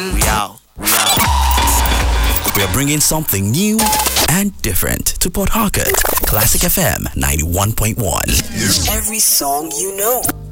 We out. We're bringing something new and different to Port Harcourt. Classic FM 91.1. Every song you know.